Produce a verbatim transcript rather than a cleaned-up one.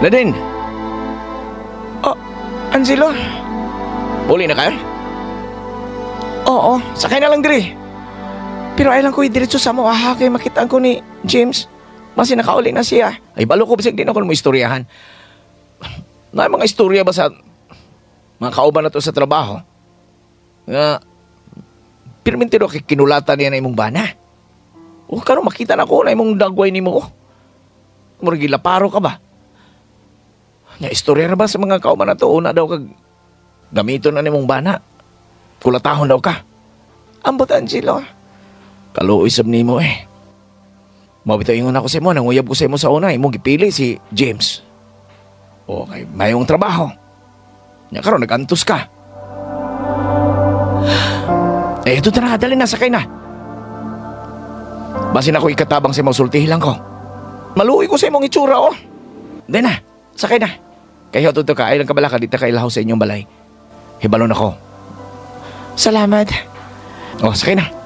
Nadine! Oh, Angelo? Uli na kayo? Oo, sakay na lang diri. Pero ay lang ko diretso sa mo aha kay makitaan ko ni James. Masi nakauli na siya. Ay, balo ko bisag din ako mo istoryahan. Na mga istorya ba sa mga kauban na to sa trabaho? Nga, pirmintero kay kinulatan niya na imong bana. O, karon makita na ko na imong dagway ni mo. Murag gilaparo ka ba? Nga, istorya na ba sa mga kauban na to? Una daw kag gamiton na nimong bana. Kulatahon daw ka. Ambot Angelo. Kaluoy sab nimo eh. Mabitaw ingon ako sa imo, nanguyab ko sa imo sa una, imong gipili si James. Okay, mayong trabaho. Nya karon nagantos ka. Eh, ito na, dali na, sakay na. Basin ako ikatabang sa imong sultihi lang ko. Maluoy ko sa imong itsura, oh. Dali na, sakay na. Kaya ito ka, ay lang kabala ka, dito ka ilahaw sa inyong balay. Hibalon ako. Salamat. Oh, sakay na.